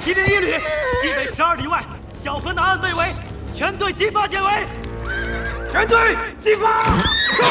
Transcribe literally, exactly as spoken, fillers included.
骑兵一旅，西北十二里外小河南岸被围，全队进发解围。全队进发！走。